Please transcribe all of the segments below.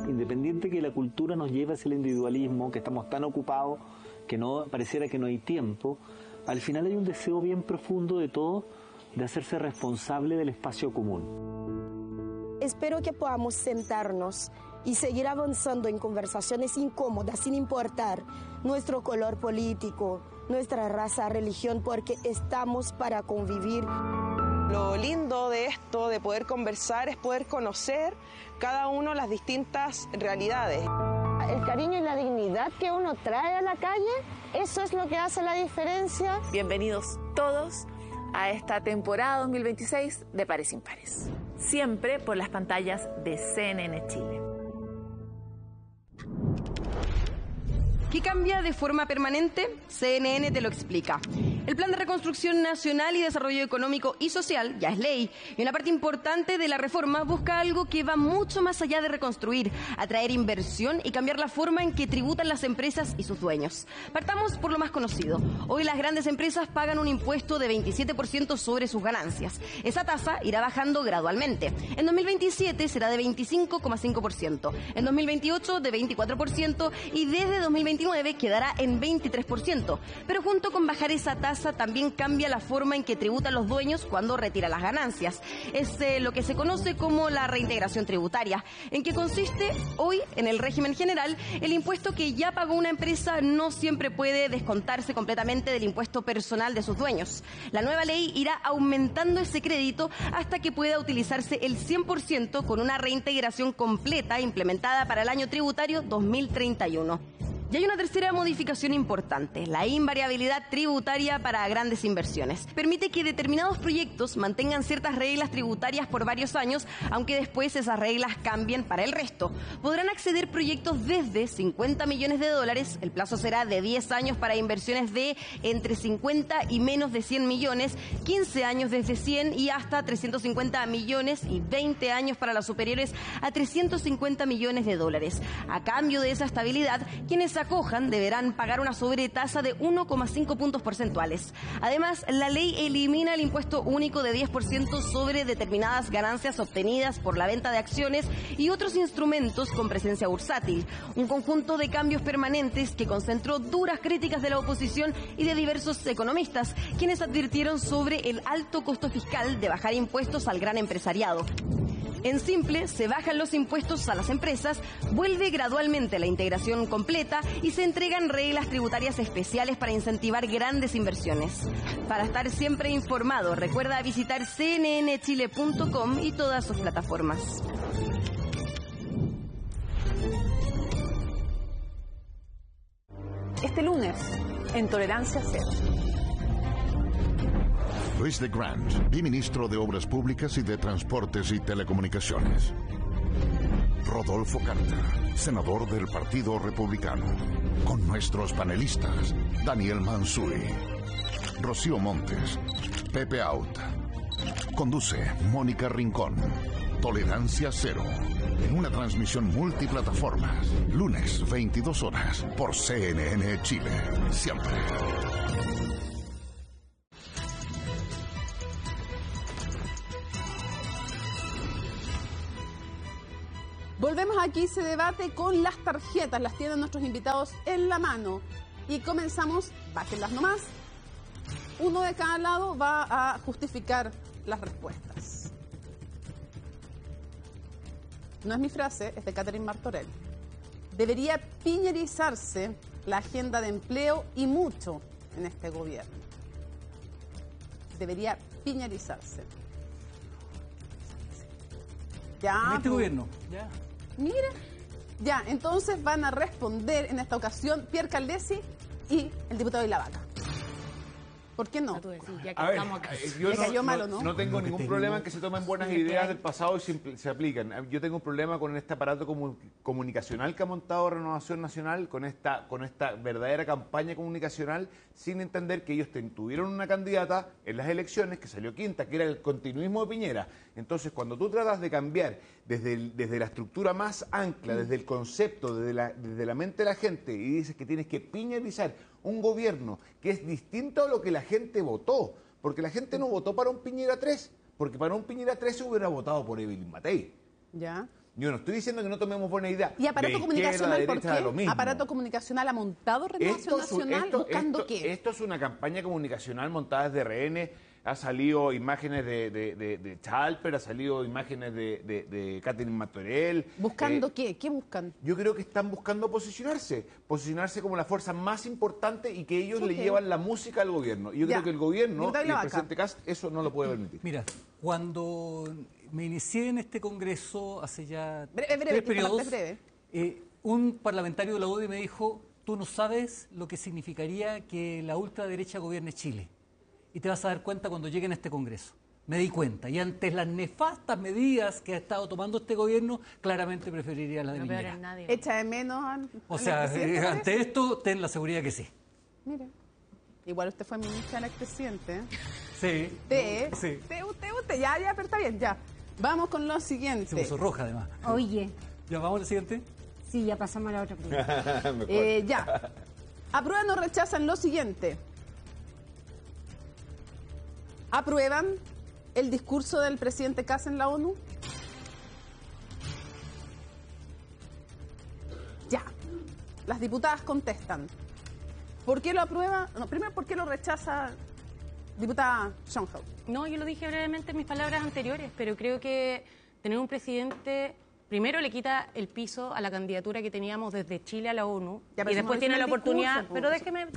independiente que la cultura nos lleve hacia el individualismo, que estamos tan ocupados que no pareciera que no hay tiempo, al final hay un deseo bien profundo de todos de hacerse responsable del espacio común. Espero que podamos sentarnos y seguir avanzando en conversaciones incómodas sin importar nuestro color político, nuestra raza, religión, porque estamos para convivir. Lo lindo de esto, de poder conversar, es poder conocer cada uno las distintas realidades. El cariño y la dignidad que uno trae a la calle, eso es lo que hace la diferencia. Bienvenidos todos a esta temporada 2026 de Pares Impares, siempre por las pantallas de CNN Chile. ¿Qué cambia de forma permanente? CNN te lo explica. El Plan de Reconstrucción Nacional y Desarrollo Económico y Social ya es ley, y una parte importante de la reforma busca algo que va mucho más allá de reconstruir, atraer inversión y cambiar la forma en que tributan las empresas y sus dueños. Partamos por lo más conocido. Hoy las grandes empresas pagan un impuesto de 27% sobre sus ganancias. Esa tasa irá bajando gradualmente. En 2027 será de 25,5%, en 2028 de 24% y desde 2029 quedará en 23%. Pero junto con bajar esa tasa también cambia la forma en que tributan los dueños cuando retiran las ganancias. Es lo que se conoce como la reintegración tributaria, en que consiste hoy en el régimen general. El impuesto que ya pagó una empresa no siempre puede descontarse completamente del impuesto personal de sus dueños. La nueva ley irá aumentando ese crédito hasta que pueda utilizarse el 100% con una reintegración completa implementada para el año tributario 2031. Y hay una tercera modificación importante, la invariabilidad tributaria para grandes inversiones. Permite que determinados proyectos mantengan ciertas reglas tributarias por varios años, aunque después esas reglas cambien para el resto. Podrán acceder proyectos desde $50 millones, el plazo será de 10 años para inversiones de entre 50 y menos de 100 millones, 15 años desde 100 y hasta 350 millones y 20 años para las superiores a $350 millones. A cambio de esa estabilidad, quienes acojan deberán pagar una sobretasa de 1,5 puntos porcentuales. Además, la ley elimina el impuesto único de 10% sobre determinadas ganancias obtenidas por la venta de acciones y otros instrumentos con presencia bursátil. Un conjunto de cambios permanentes que concentró duras críticas de la oposición y de diversos economistas, quienes advirtieron sobre el alto costo fiscal de bajar impuestos al gran empresariado. En simple, se bajan los impuestos a las empresas, vuelve gradualmente la integración completa y se entregan reglas tributarias especiales para incentivar grandes inversiones. Para estar siempre informado, recuerda visitar cnnchile.com y todas sus plataformas. Este lunes, en Tolerancia Cero. Luis de Grant, biministro de Obras Públicas y de Transportes y Telecomunicaciones. Rodolfo Carter, senador del Partido Republicano. Con nuestros panelistas, Daniel Mansuy, Rocío Montes, Pepe Out. Conduce Mónica Rincón. Tolerancia Cero. En una transmisión multiplataformas. Lunes, 22 horas, por CNN Chile. Siempre. Volvemos aquí, se debate con las tarjetas, las tienen nuestros invitados en la mano. Y comenzamos, bájenlas nomás. Uno de cada lado va a justificar las respuestas. No es mi frase, es de Catherine Martorell. Debería piñerizarse la agenda de empleo y mucho en este gobierno. Debería piñerizarse. Ya, en este gobierno, ya. Mira, ya, entonces van a responder en esta ocasión Pierre Caldesi y el diputado de la Vaca. ¿Por qué no? Ya que estamos acá. Yo no tengo ningún problema en que se tomen buenas ideas del pasado y se aplican. Yo tengo un problema con este aparato comunicacional que ha montado Renovación Nacional, con esta verdadera campaña comunicacional, sin entender que ellos tuvieron una candidata en las elecciones que salió quinta, que era el continuismo de Piñera. Entonces, cuando tú tratas de cambiar desde la estructura más ancla, desde el concepto, desde la mente de la gente, y dices que tienes que piñerizar un gobierno que es distinto a lo que la gente votó, porque la gente no votó para un Piñera 3, porque para un Piñera 3 se hubiera votado por Evelyn Matei. Ya. Yo no estoy diciendo que no tomemos buena idea. ¿Y aparato comunicacional por qué? ¿Aparato comunicacional ha montado Renovación Nacional buscando qué? Esto es una campaña comunicacional montada desde RN. Ha salido imágenes de Chalper, ha salido imágenes de Catherine Martorell. ¿Buscando qué? ¿Qué buscan? Yo creo que están buscando posicionarse como la fuerza más importante y que ellos le llevan la música al gobierno. Y yo creo que el gobierno y el presidente Kast eso no lo puede permitir. Mira, cuando me inicié en este Congreso hace ya tres periodos, un parlamentario de la UDI me dijo, tú no sabes lo que significaría que la ultraderecha gobierne Chile. Y te vas a dar cuenta cuando lleguen a este Congreso. Me di cuenta. Y ante las nefastas medidas que ha estado tomando este gobierno, claramente preferiría la de Piñera. ¿Echa de menos o sea, ante esto, ten la seguridad que sí. Mire, igual usted fue ministra del expresidente. Sí. Usted, ya, pero está bien, ya. Vamos con lo siguiente. Se puso roja, además. Oye. ¿Ya vamos a lo siguiente? Sí, ya pasamos a la otra pregunta. Ya. ¿Aprueban o rechazan lo siguiente? ¿Aprueban el discurso del presidente Kast en la ONU? Ya. Las diputadas contestan. ¿Por qué lo aprueba? No, primero, ¿por qué lo rechaza diputada Schoenheld? No, yo lo dije brevemente en mis palabras anteriores, pero creo que tener un presidente, primero le quita el piso a la candidatura que teníamos desde Chile a la ONU, y después tiene la oportunidad, pero déjeme,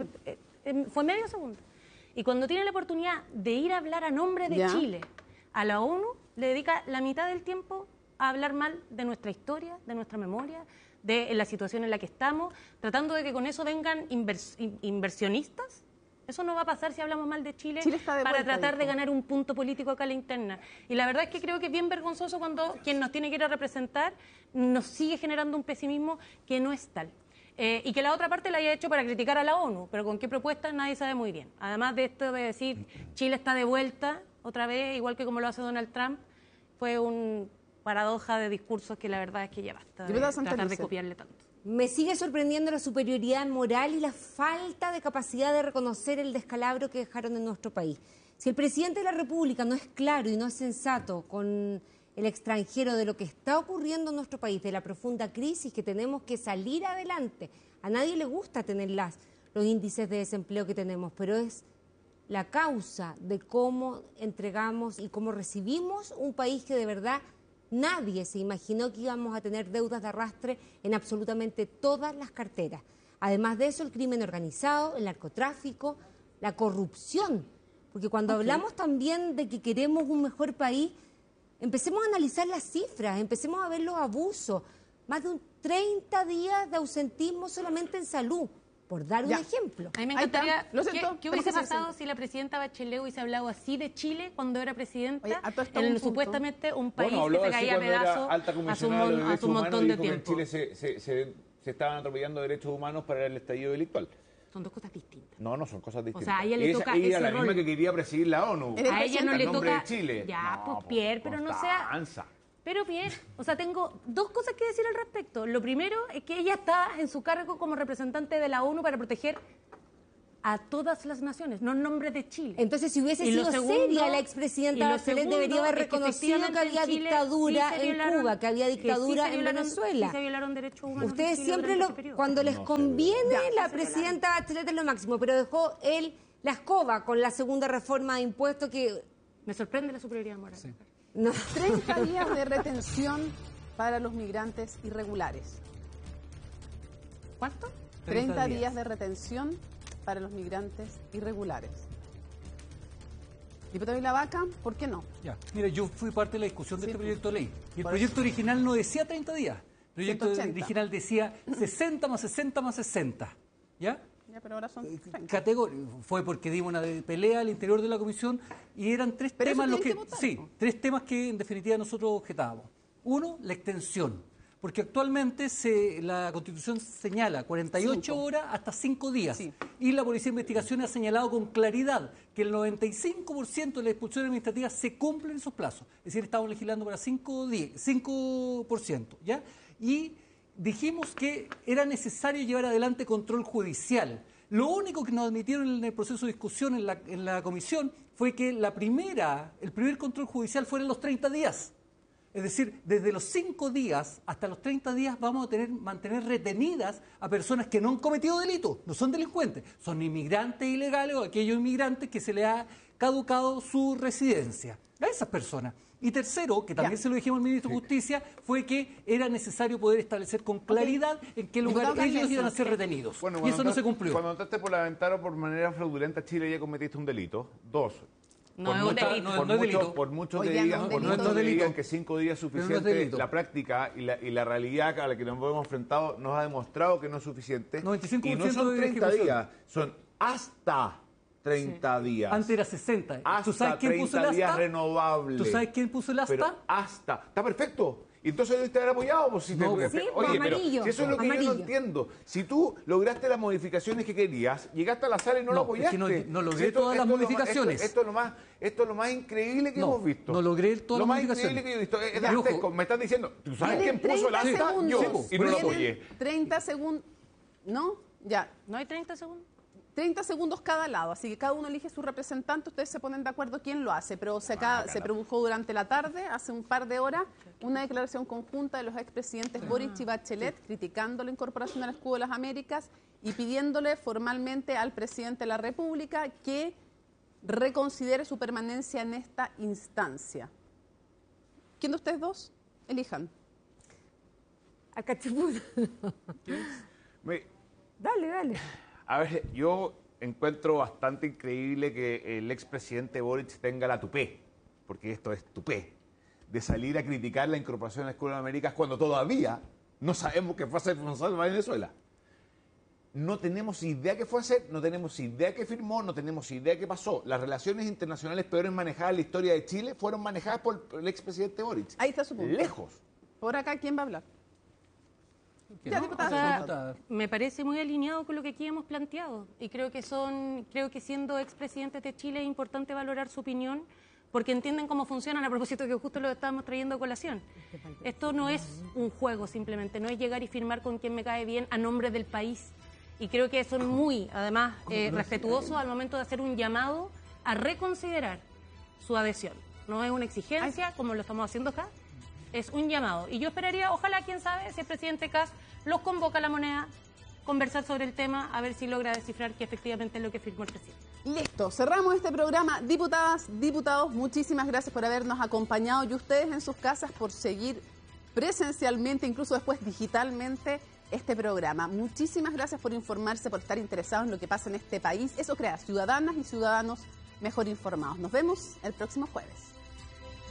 fue medio segundo. Y cuando tiene la oportunidad de ir a hablar a nombre de Chile a la ONU, le dedica la mitad del tiempo a hablar mal de nuestra historia, de nuestra memoria, de la situación en la que estamos, tratando de que con eso vengan inversionistas. Eso no va a pasar si hablamos mal de Chile para tratar de ganar un punto político acá a la interna. Y la verdad es que creo que es bien vergonzoso cuando quien nos tiene que ir a representar nos sigue generando un pesimismo que no es tal. Y que la otra parte la haya hecho para criticar a la ONU, pero con qué propuestas nadie sabe muy bien. Además de esto de decir Chile está de vuelta otra vez, igual que como lo hace Donald Trump, fue una paradoja de discursos que la verdad es que ya basta de tratar de copiarle tanto. Me sigue sorprendiendo la superioridad moral y la falta de capacidad de reconocer el descalabro que dejaron en nuestro país. Si el presidente de la República no es claro y no es sensato con el extranjero de lo que está ocurriendo en nuestro país, de la profunda crisis que tenemos que salir adelante. A nadie le gusta tener los índices de desempleo que tenemos, pero es la causa de cómo entregamos y cómo recibimos un país que de verdad nadie se imaginó que íbamos a tener deudas de arrastre en absolutamente todas las carteras. Además de eso, el crimen organizado, el narcotráfico, la corrupción. Porque cuando hablamos también de que queremos un mejor país, empecemos a analizar las cifras, empecemos a ver los abusos. Más de 30 días de ausentismo solamente en salud, por dar un ejemplo. A mí me encantaría, ¿qué hubiese pasado si la presidenta Bachelet hubiese hablado así de Chile cuando era presidenta, en supuestamente un país que se caía a pedazos hace un montón de tiempo? En Chile se estaban atropellando derechos humanos para el estallido delictual. Son dos cosas distintas. No son cosas distintas. O sea, a ella le toca ella ese la rol. misma que quería presidir la ONU. A ella no le toca... de Chile. Ya, pues Pierre, pero no sea... Pero Pierre, o sea, tengo dos cosas que decir al respecto. Lo primero es que ella está en su cargo como representante de la ONU para proteger a todas las naciones, no en nombre de Chile. Entonces, si hubiese sido seria la expresidenta Bachelet, debería haber reconocido que había dictadura en Cuba, que había dictadura en Venezuela. Se violaron derechos humanos. Ustedes siempre, cuando les conviene, la presidenta Bachelet es lo máximo, pero dejó la escoba con la segunda reforma de impuestos que... Me sorprende la superioridad moral. Sí. No. 30 días de retención para los migrantes irregulares. ¿Cuánto? 30 días de retención para los migrantes irregulares. Diputado Vilavaca, ¿por qué no? Ya, mira, yo fui parte de la discusión de este proyecto de ley. Y el proyecto original no decía 30 días. El proyecto 180. Original decía 60 más 60 más 60. ¿Ya? Ya, pero ahora son 30. Fue porque dimos una pelea al interior de la comisión y eran tres temas tres temas que en definitiva nosotros objetábamos. Uno, la extensión. Porque actualmente la Constitución señala 48 horas hasta 5 días. Sí. Y la Policía de Investigaciones ha señalado con claridad que el 95% de las expulsiones administrativas se cumplen esos plazos. Es decir, estamos legislando para 5%. ¿Ya? Y dijimos que era necesario llevar adelante control judicial. Lo único que nos admitieron en el proceso de discusión en la comisión fue que el primer control judicial fuera en los 30 días. Es decir, desde los 5 días hasta los 30 días vamos a mantener retenidas a personas que no han cometido delitos, no son delincuentes, son inmigrantes ilegales o aquellos inmigrantes que se les ha caducado su residencia. A esas personas. Y tercero, que también se lo dijimos al ministro de Justicia, fue que era necesario poder establecer con claridad en qué lugar ellos iban a ser retenidos. Bueno, y eso no se cumplió. Cuando entraste por la ventana por manera fraudulenta a Chile ya cometiste un delito. 2. No es un delito. Por mucho que digan que 5 días es suficiente, la práctica y la realidad a la que nos hemos enfrentado nos ha demostrado que no es suficiente. 95% y no son 30 días, son hasta 30 días. Antes era 60. Hasta ¿Tú sabes quién puso el asta? Días renovables. ¿Tú sabes quién puso el asta? Pero hasta. Está perfecto. Y entonces debiste haber apoyado. Pues, si oye, pero si eso es lo que yo no entiendo. Si tú lograste las modificaciones que querías, llegaste a la sala y no lo apoyaste. Es que no logré todas las modificaciones. Esto es lo más increíble que hemos visto. No logré todas las modificaciones. Lo más increíble que he visto. Es dantesco. Me están diciendo, ¿tú sabes quién puso el asta? Yo. Y no lo apoyé. 30 segundos. ¿No? Ya. ¿No hay 30 segundos? 30 segundos cada lado, así que cada uno elige su representante, ustedes se ponen de acuerdo quién lo hace, pero se produjo durante la tarde, hace un par de horas, una declaración conjunta de los expresidentes Boric y Bachelet criticando la incorporación al Escudo de las Américas y pidiéndole formalmente al presidente de la República que reconsidere su permanencia en esta instancia. ¿Quién de ustedes dos? Elijan. A Cachipún. Dale. A ver, yo encuentro bastante increíble que el expresidente Boric tenga la tupé, porque esto es tupé, de salir a criticar la incorporación a la Escudo de las Américas cuando todavía no sabemos qué fue a hacer Gonzalo en Venezuela. No tenemos idea qué fue a hacer, no tenemos idea qué firmó, no tenemos idea qué pasó. Las relaciones internacionales peores manejadas en la historia de Chile fueron manejadas por el expresidente Boric. Ahí está su punto. Lejos. Por acá, ¿quién va a hablar? Ya, diputada. Me parece muy alineado con lo que aquí hemos planteado y creo que siendo expresidentes de Chile es importante valorar su opinión porque entienden cómo funcionan, a propósito que justo lo estábamos trayendo a colación. Esto no es un juego simplemente, no es llegar y firmar con quien me cae bien a nombre del país y creo que son muy, además, respetuosos al momento de hacer un llamado a reconsiderar su adhesión. No es una exigencia como lo estamos haciendo acá. Es un llamado. Y yo esperaría, ojalá, quién sabe, si el presidente Kast los convoca a la moneda, conversar sobre el tema, a ver si logra descifrar que efectivamente es lo que firmó el presidente. Listo, cerramos este programa. Diputadas, diputados, muchísimas gracias por habernos acompañado y ustedes en sus casas por seguir presencialmente, incluso después digitalmente, este programa. Muchísimas gracias por informarse, por estar interesados en lo que pasa en este país. Eso crea ciudadanas y ciudadanos mejor informados. Nos vemos el próximo jueves.